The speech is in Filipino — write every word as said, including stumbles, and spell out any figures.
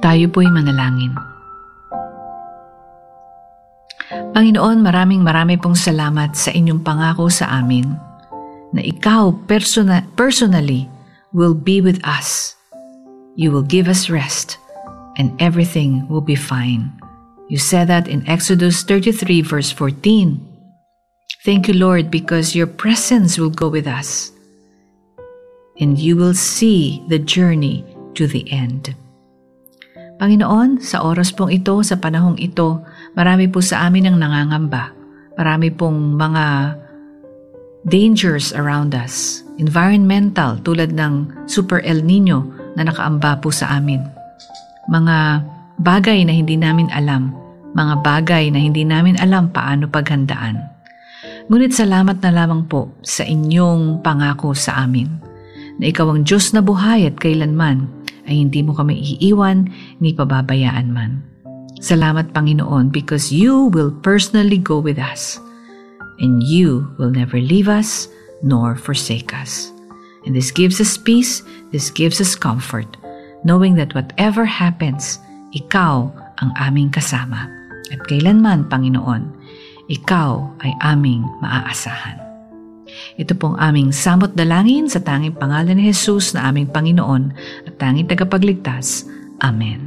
Tayo po'y manalangin. Panginoon, maraming marami pong salamat sa inyong pangako sa amin na ikaw persona- personally will be with us. You will give us rest and everything will be fine. You said that in Exodus thirty-three verse fourteen. Thank you, Lord, because your presence will go with us and you will see the journey to the end. Panginoon, sa oras pong ito, sa panahong ito, marami po sa amin ang nangangamba. Marami pong mga dangers around us. Environmental, tulad ng Super El Nino na nakaamba po sa amin. Mga bagay na hindi namin alam. Mga bagay na hindi namin alam paano paghandaan. Ngunit salamat na lamang po sa inyong pangako sa amin na ikaw ang Diyos na buhay at kailanman ay hindi mo kami iiwan ni pababayaan man. Salamat, Panginoon, because you will personally go with us and you will never leave us nor forsake us. And this gives us peace, this gives us comfort, knowing that whatever happens, ikaw ang aming kasama. At kailanman, Panginoon, ikaw ay aming maaasahan. Ito pong aming samot dalangin sa tanging pangalan ni Jesus na aming Panginoon at tanging tagapagligtas. Amen.